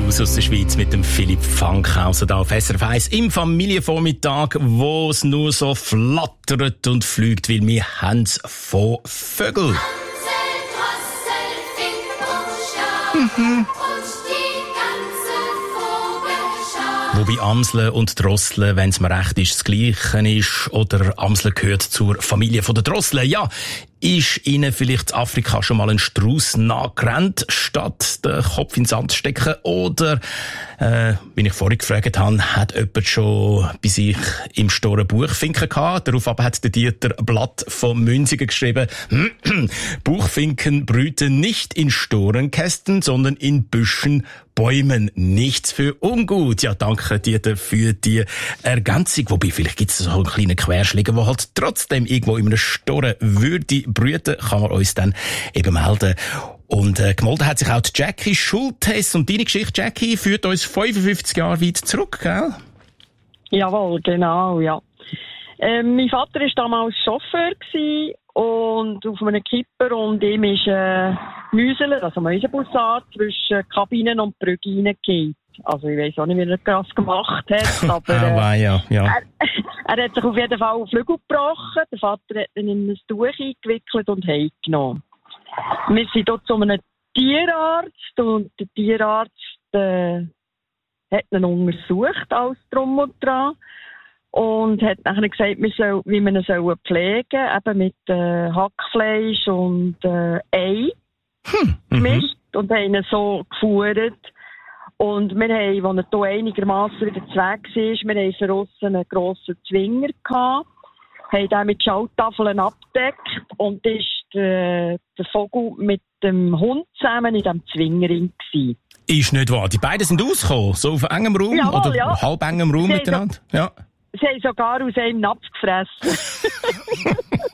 Blues aus der Schweiz mit dem Philipp Fankhauser da auf SRF 1 im Familienvormittag, wo es nur so flattert und fliegt, weil wir haben es von Vögeln. Wobei Amseln und Drosseln, wenn es mir recht ist, das Gleiche ist, oder Amseln gehört zur Familie der Drosseln. Ja, ist Ihnen vielleicht in Afrika schon mal ein Strauss nachgerannt, statt den Kopf in den Sand zu stecken? Oder, wie ich vorhin gefragt habe, hat jemand schon bei sich im Store Buchfinken gehabt? Darauf aber hat der Dieter Blatt von Münzigen geschrieben, Buchfinken brüten nicht in Storenkästen, sondern in Büschen, Bäumen. Nichts für ungut. Ja, danke Dieter für die Ergänzung. Wobei, vielleicht gibt es so einen kleinen Querschläger, der halt trotzdem irgendwo in einem Storen würde brüten, kann man uns dann eben melden. Und gemeldet hat sich auch die Jackie Schultes. Und deine Geschichte, Jackie, führt uns 55 Jahre weit zurück, gell? Jawohl, genau, ja. Mein Vater war damals Chauffeur und auf einem Kipper und ihm ist Müseler, also Mäusebussard, zwischen Kabinen und Brügge reingegangen. Also ich weiss auch nicht, wie er das gemacht hat, aber ja. Er hat sich auf jeden Fall Flügel gebrochen. Der Vater hat ihn in ein Tuch eingewickelt und heimgenommen. Wir sind dort zu einem Tierarzt und der Tierarzt hat ihn untersucht, alles drum und dran. Und hat nachher gesagt, wie wir ihn pflegen sollen, eben mit Hackfleisch und Ei gemischt und haben ihn so geführt. Und wir haben, als er hier einigermassen wieder zu Weg war, wir haben für uns einen grossen Zwinger gehabt, haben den mit Schalttafeln abgedeckt und ist der Vogel mit dem Hund zusammen in diesem Zwingerring gewesen. Ist nicht wahr. Die beiden sind rausgekommen, so auf engem Raum, jawohl, oder ja. halb engem Raum miteinander? Ja. Sie haben sogar aus einem Napf gefressen.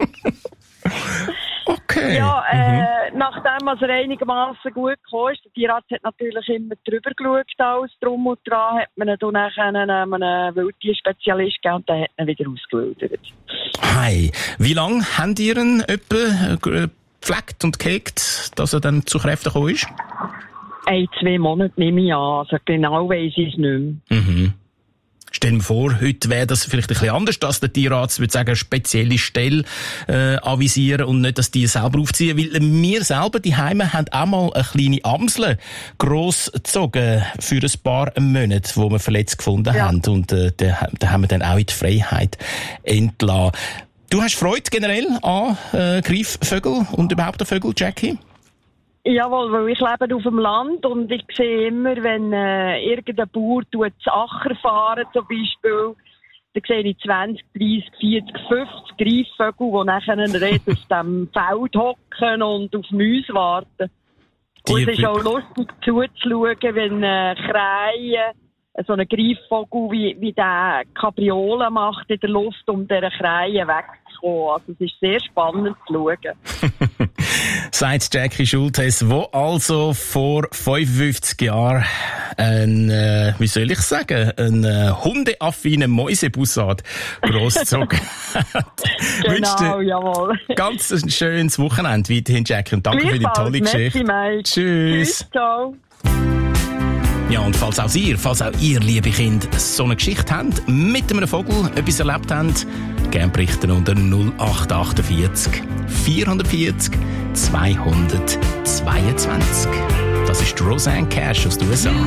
Okay. Ja, nachdem er einigermaßen gut gekommen ist, der Tierarzt hat natürlich immer drüber geschaut, alles drum und dran, hat man ihn dann nachher einem Wildtierspezialist gegeben und der hat ihn wieder ausgewildert. Hey, wie lange habt ihr ihn etwa gepflegt und gehegt, dass er dann zu Kräften gekommen ist? 1-2 Monate nehme ich an, also genau weiss ich es nicht mehr. Mhm. Stell mir vor, heute wäre das vielleicht ein bisschen anders, dass der Tierarzt, würde sagen, eine spezielle Stelle avisieren und nicht, dass die selber aufziehen. Weil wir selber, die Heime, haben auch mal eine kleine Amsel grossgezogen für ein paar Monate, wo wir verletzt gefunden haben. Und da haben wir dann auch in die Freiheit entlassen. Du hast Freude generell an Greifvögeln und überhaupt an Vögeln, Jackie? Jawohl, weil ich lebe auf dem Land und ich sehe immer, wenn irgendein Bauer das Acher fahren zum Beispiel, dann sehe ich 20, 30, 40, 50 Greifvögel, die nachher auf dem Feld hocken und auf Mäuse warten. Und es ist auch lustig zuzuschauen, wenn Krähen, so ein Greifvogel, wie der Kapriolen macht in der Luft, um dieser Krähen wegzukommen. Also es ist sehr spannend zu schauen. Sagt Jackie Schultes, wo also vor 55 Jahren ein hundeaffinen Mäusebussard grossgezogen hat. Genau, jawohl. Ganz ein schönes Wochenende weiterhin, Jackie, und danke für die tolle Geschichte. Tschüss. Ciao. Ja, und falls auch ihr, liebe Kinder, so eine Geschichte habt, mit einem Vogel etwas erlebt habt, gerne berichten unter 0848 440 222. Das ist Roseanne Cash aus den USA.